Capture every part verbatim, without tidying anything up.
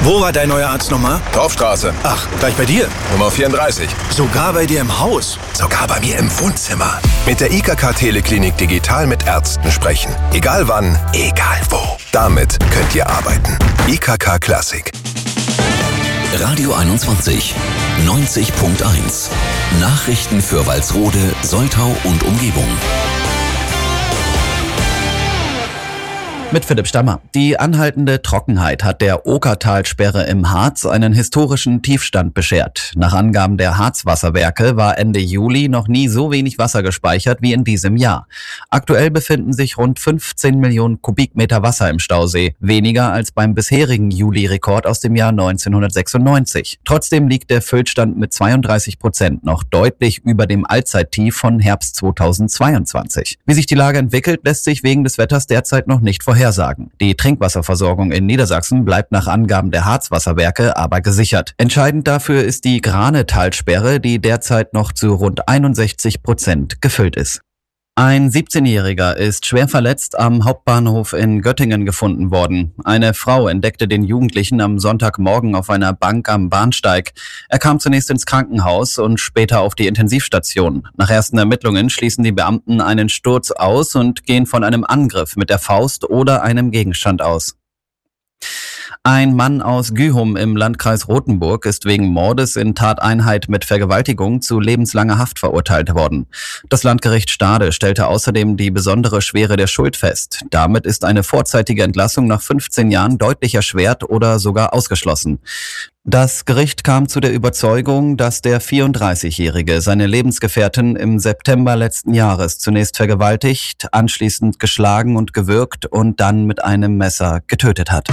Wo war dein neuer Arzt nochmal? Dorfstraße. Ach, gleich bei dir? Nummer vierunddreißig. Sogar bei dir im Haus? Sogar bei mir im Wohnzimmer. Mit der I K K Teleklinik digital mit Ärzten sprechen. Egal wann, egal wo. Damit könnt ihr arbeiten. I K K Klassik. Radio einundzwanzig, neunzig Punkt eins. Nachrichten für Walsrode, Soltau und Umgebung. Mit Philipp Stammer. Die anhaltende Trockenheit hat der Okertalsperre im Harz einen historischen Tiefstand beschert. Nach Angaben der Harzwasserwerke war Ende Juli noch nie so wenig Wasser gespeichert wie in diesem Jahr. Aktuell befinden sich rund fünfzehn Millionen Kubikmeter Wasser im Stausee, weniger als beim bisherigen Juli-Rekord aus dem Jahr neunzehnhundertsechsundneunzig. Trotzdem liegt der Füllstand mit zweiunddreißig Prozent noch deutlich über dem Allzeittief von Herbst zweitausendzweiundzwanzig. Wie sich die Lage entwickelt, lässt sich wegen des Wetters derzeit noch nicht vorhersagen. Die Trinkwasserversorgung in Niedersachsen bleibt nach Angaben der Harzwasserwerke aber gesichert. Entscheidend dafür ist die Granetalsperre, die derzeit noch zu rund einundsechzig Prozent gefüllt ist. Ein siebzehnjähriger ist schwer verletzt am Hauptbahnhof in Göttingen gefunden worden. Eine Frau entdeckte den Jugendlichen am Sonntagmorgen auf einer Bank am Bahnsteig. Er kam zunächst ins Krankenhaus und später auf die Intensivstation. Nach ersten Ermittlungen schließen die Beamten einen Sturz aus und gehen von einem Angriff mit der Faust oder einem Gegenstand aus. Ein Mann aus Gühum im Landkreis Rothenburg ist wegen Mordes in Tateinheit mit Vergewaltigung zu lebenslanger Haft verurteilt worden. Das Landgericht Stade stellte außerdem die besondere Schwere der Schuld fest. Damit ist eine vorzeitige Entlassung nach fünfzehn Jahren deutlich erschwert oder sogar ausgeschlossen. Das Gericht kam zu der Überzeugung, dass der vierunddreißigjährige seine Lebensgefährtin im September letzten Jahres zunächst vergewaltigt, anschließend geschlagen und gewürgt und dann mit einem Messer getötet hat.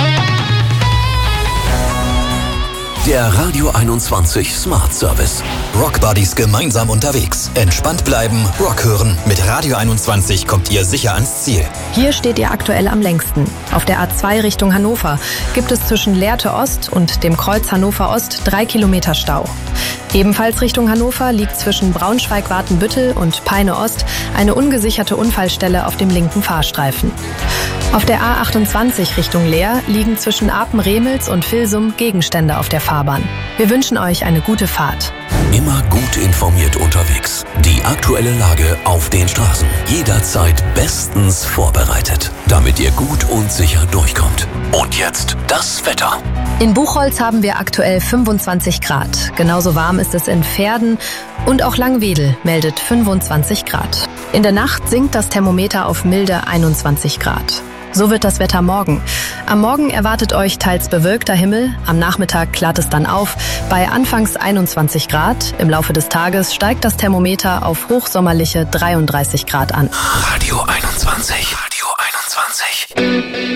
Der Radio einundzwanzig Smart Service. Rockbuddies gemeinsam unterwegs. Entspannt bleiben, Rock hören. Mit Radio einundzwanzig kommt ihr sicher ans Ziel. Hier steht ihr aktuell am längsten. Auf der A zwei Richtung Hannover gibt es zwischen Lehrte Ost und dem Kreuz Hannover Ost drei Kilometer Stau. Ebenfalls Richtung Hannover liegt zwischen Braunschweig-Watenbüttel und Peine Ost eine ungesicherte Unfallstelle auf dem linken Fahrstreifen. Auf der A achtundzwanzig Richtung Leer liegen zwischen Apen-Remels und Vilsum Gegenstände auf der Fahrbahn. Wir wünschen euch eine gute Fahrt. Immer gut informiert unterwegs. Die aktuelle Lage auf den Straßen. Jederzeit bestens vorbereitet, damit ihr gut und sicher durchkommt. Und jetzt das Wetter. In Buchholz haben wir aktuell fünfundzwanzig Grad. Genauso warm ist es in Verden und auch Langwedel meldet fünfundzwanzig Grad. In der Nacht sinkt das Thermometer auf milde einundzwanzig Grad. So wird das Wetter morgen. Am Morgen erwartet euch teils bewölkter Himmel, am Nachmittag klart es dann auf, bei anfangs einundzwanzig Grad. Im Laufe des Tages steigt das Thermometer auf hochsommerliche dreiunddreißig Grad an. Radio einundzwanzig. Radio einundzwanzig.